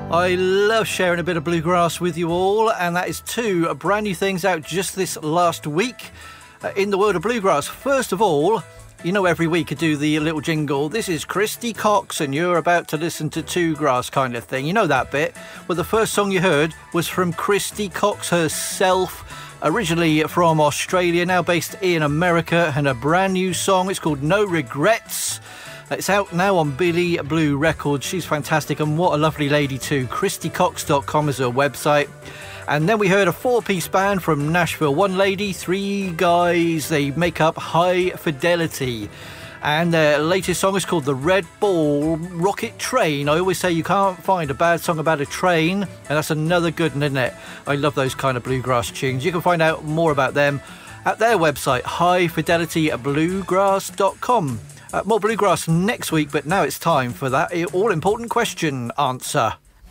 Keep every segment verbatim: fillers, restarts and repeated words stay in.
I love sharing a bit of bluegrass with you all, and that is two brand new things out just this last week uh, in the world of bluegrass. First of all, you know every week I do the little jingle. This is Christy Cox and you're about to listen to Two Grass kind of thing. You know that bit? Well, the first song you heard was from Christy Cox herself, originally from Australia, now based in America, and a brand new song. It's called No Regrets. It's out now on Billy Blue Records. She's fantastic, and what a lovely lady too. christy cox dot com is her website. And then we heard a four-piece band from Nashville. One lady, three guys. They make up High Fidelity. And their latest song is called The Red Ball Rocket Train. I always say you can't find a bad song about a train, and that's another good one, isn't it? I love those kind of bluegrass tunes. You can find out more about them at their website, high fidelity bluegrass dot com. Uh, more bluegrass next week, but now it's time for that all-important question answer.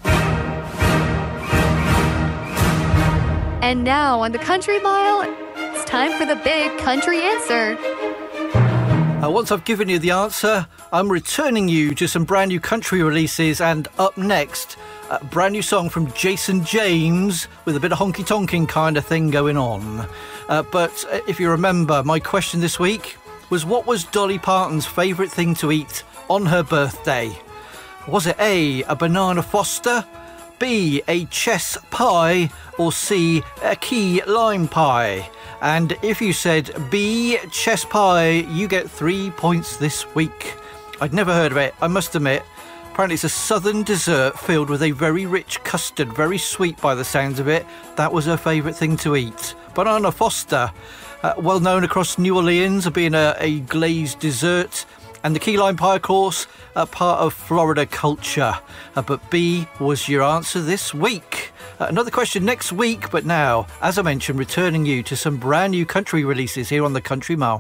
And now on the Country Mile, it's time for the big country answer. Uh, once I've given you the answer, I'm returning you to some brand new country releases, and up next, a brand new song from Jason James with a bit of honky-tonking kind of thing going on. Uh, but uh, if you remember, my question this week was, what was Dolly Parton's favourite thing to eat on her birthday? Was it A, a banana Foster, B, a chess pie, or C, a key lime pie? And if you said B, chess pie, you get three points this week. I'd never heard of it, I must admit. Apparently it's a southern dessert filled with a very rich custard, very sweet by the sounds of it. That was her favourite thing to eat. Banana Foster, uh, well known across New Orleans, being a, a glazed dessert. And the key lime pie, of course, a part of Florida culture. Uh, but B was your answer this week. Uh, another question next week, but now, as I mentioned, returning you to some brand new country releases here on the Country Mile.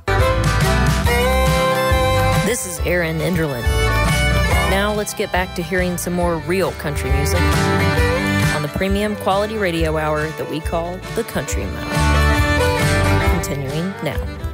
This is Erin Enderlin. Now let's get back to hearing some more real country music on the premium quality radio hour that we call the Country Mile. Continuing now.